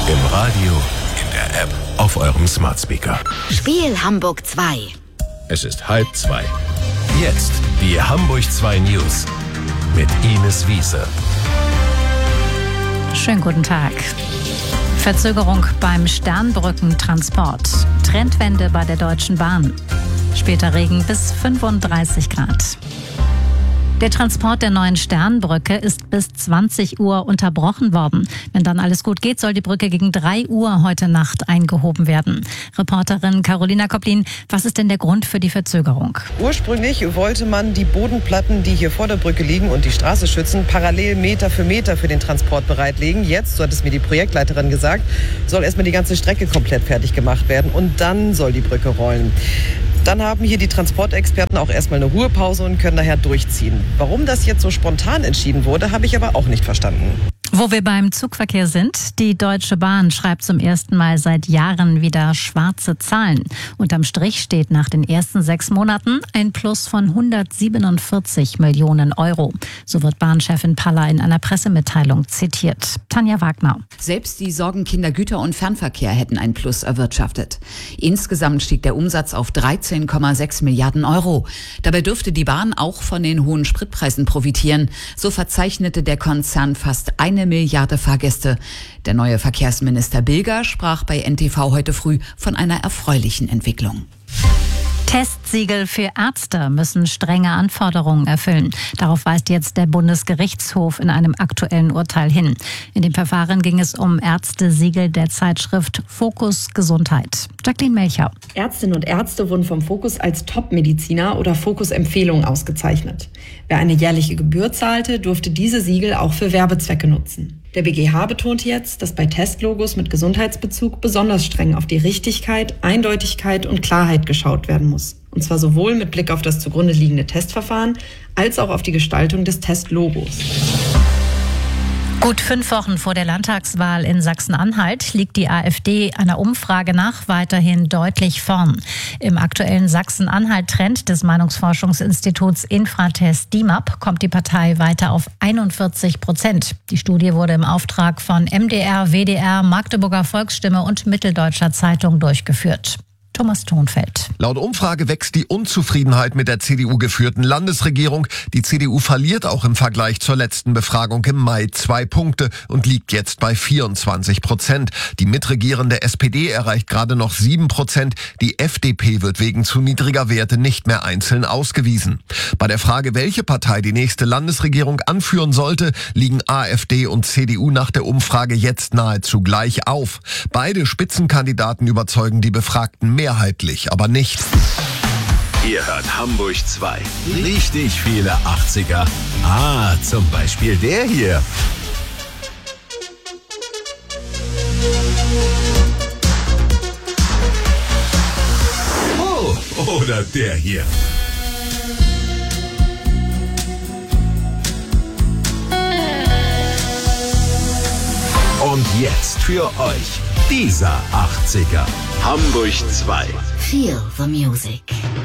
Im Radio, in der App, auf eurem Smart Speaker. Spiel Hamburg 2. Es ist 1:30. Jetzt die Hamburg 2 News mit Ines Wiese. Schönen guten Tag. Verzögerung beim Sternbrückentransport. Trendwende bei der Deutschen Bahn. Später Regen bis 35 Grad. Der Transport der neuen Sternbrücke ist bis 20 Uhr unterbrochen worden. Wenn dann alles gut geht, soll die Brücke gegen 3 Uhr heute Nacht eingehoben werden. Reporterin Carolina Koplin, was ist denn der Grund für die Verzögerung? Ursprünglich wollte man die Bodenplatten, die hier vor der Brücke liegen und die Straße schützen, parallel Meter für Meter für den Transport bereitlegen. Jetzt, so hat es mir die Projektleiterin gesagt, soll erstmal die ganze Strecke komplett fertig gemacht werden und dann soll die Brücke rollen. Dann haben hier die Transportexperten auch erstmal eine Ruhepause und können daher durchziehen. Warum das jetzt so spontan entschieden wurde, habe ich aber auch nicht verstanden. Wo wir beim Zugverkehr sind, die Deutsche Bahn schreibt zum ersten Mal seit Jahren wieder schwarze Zahlen. Unterm Strich steht nach den ersten 6 Monaten ein Plus von 147 Millionen Euro. So wird Bahnchefin Paller in einer Pressemitteilung zitiert. Tanja Wagner. Selbst die Sorgenkinder Güter- und Fernverkehr hätten ein Plus erwirtschaftet. Insgesamt stieg der Umsatz auf 13,6 Milliarden Euro. Dabei dürfte die Bahn auch von den hohen Spritpreisen profitieren. So verzeichnete der Konzern fast 1 Milliarde Fahrgäste. Der neue Verkehrsminister Bilger sprach bei NTV heute früh von einer erfreulichen Entwicklung. Testsiegel für Ärzte müssen strenge Anforderungen erfüllen. Darauf weist jetzt der Bundesgerichtshof in einem aktuellen Urteil hin. In dem Verfahren ging es um Ärztesiegel der Zeitschrift Fokus Gesundheit. Jacqueline Melcher. Ärztinnen und Ärzte wurden vom Fokus als Top-Mediziner oder Fokus-Empfehlung ausgezeichnet. Wer eine jährliche Gebühr zahlte, durfte diese Siegel auch für Werbezwecke nutzen. Der BGH betont jetzt, dass bei Testlogos mit Gesundheitsbezug besonders streng auf die Richtigkeit, Eindeutigkeit und Klarheit geschaut werden muss. Und zwar sowohl mit Blick auf das zugrunde liegende Testverfahren als auch auf die Gestaltung des Testlogos. Gut 5 Wochen vor der Landtagswahl in Sachsen-Anhalt liegt die AfD einer Umfrage nach weiterhin deutlich vorn. Im aktuellen Sachsen-Anhalt-Trend des Meinungsforschungsinstituts Infratest DIMAP kommt die Partei weiter auf 41%. Die Studie wurde im Auftrag von MDR, WDR, Magdeburger Volksstimme und Mitteldeutscher Zeitung durchgeführt. Thomas Thonfeld. Laut Umfrage wächst die Unzufriedenheit mit der CDU-geführten Landesregierung. Die CDU verliert auch im Vergleich zur letzten Befragung im Mai 2 Punkte und liegt jetzt bei 24%. Die mitregierende SPD erreicht gerade noch 7%. Die FDP wird wegen zu niedriger Werte nicht mehr einzeln ausgewiesen. Bei der Frage, welche Partei die nächste Landesregierung anführen sollte, liegen AfD und CDU nach der Umfrage jetzt nahezu gleich auf. Beide Spitzenkandidaten überzeugen die Befragten mehrheitlich, aber nicht. Ihr hört Hamburg 2. Richtig viele 80er. Zum Beispiel der hier. Oh, oder der hier. Und jetzt für euch dieser 80er. Hamburg 2. Feel the music.